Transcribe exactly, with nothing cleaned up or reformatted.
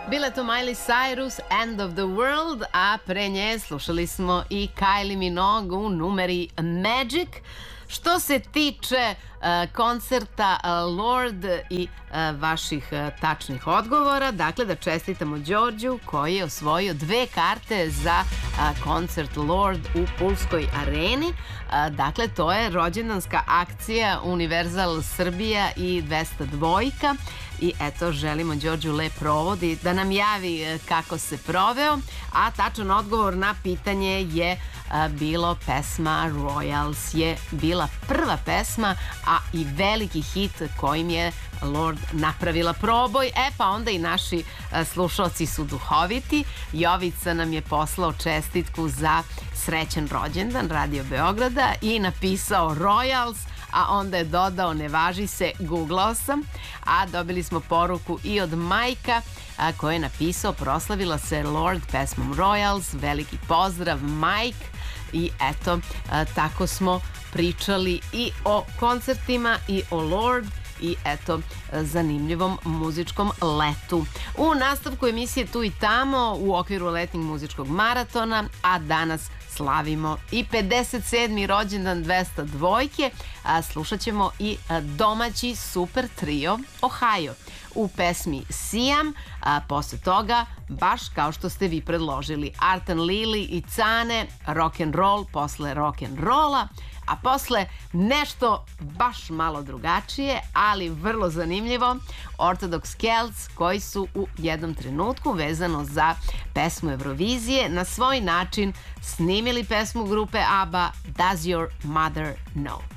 Bila je to Miley Cyrus, End of the World, a pre nje slušali smo i Kylie Minogue u numeri Magic. Što se tiče uh, koncerta uh, Lorde i uh, vaših uh, tačnih odgovora, dakle da čestitamo Đorđu koji je osvojio dve karte za uh, koncert Lorde u Pulskoj areni. Uh, dakle, to je rođendanska akcija Univerzal Srbija i dvesta dva. I eto, želimo Đorđu lep provod i da nam javi kako se proveo. A tačan odgovor na pitanje je a, bilo pesma Royals je bila prva pesma, a i veliki hit kojim je Lorde napravila proboj. E pa onda i naši a, slušalci su duhoviti. Jovica nam je poslao čestitku za srećan rođendan Radio Beograda i napisao Royals, a onda je dodao ne važi se, googlao sam. A dobili smo poruku i od Majka a, koji je napisao proslavila se Lorde pesmom Royals, veliki pozdrav Mike. I eto, a, tako smo pričali i o koncertima i o Lorde i eto zanimljivom muzičkom letu. U nastavku emisije Tu i tamo u okviru letnjeg muzičkog maratona, a danas slavimo i pedeset sedmi rođendan dvesta dva, a slušat ćemo i domaći super trio Ohio u pesmi Sijam, a posle toga, baš kao što ste vi predložili, Artan Lili i Cane, rock and roll posle rock and rolla, a posle nešto baš malo drugačije, ali vrlo zanimljivo, Orthodox Celts koji su u jednom trenutku vezano za pesmu Eurovizije na svoj način snimili pesmu grupe ABBA Does Your Mother Know?